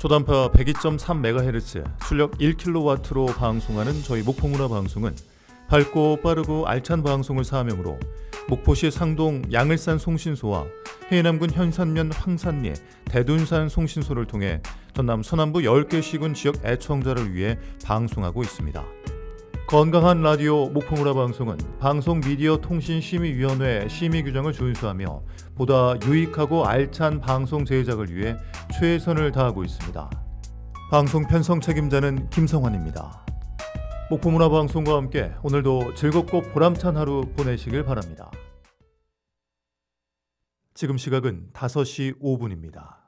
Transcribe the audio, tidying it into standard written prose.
초단파 102.3MHz, 출력 1kW로 방송하는 저희 목포문화방송은 밝고 빠르고 알찬 방송을 사명으로 목포시 상동 양을산 송신소와 해남군 현산면 황산리, 대둔산 송신소를 통해 전남 서남부 10개 시군 지역 애청자를 위해 방송하고 있습니다. 건강한 라디오 목포문화방송은 방송미디어통신심의위원회 심의규정을 준수하며 보다 유익하고 알찬 방송 제작을 위해 최선을 다하고 있습니다. 방송 편성 책임자는 김성환입니다. 목포문화방송과 함께 오늘도 즐겁고 보람찬 하루 보내시길 바랍니다. 지금 시각은 5시 5분입니다.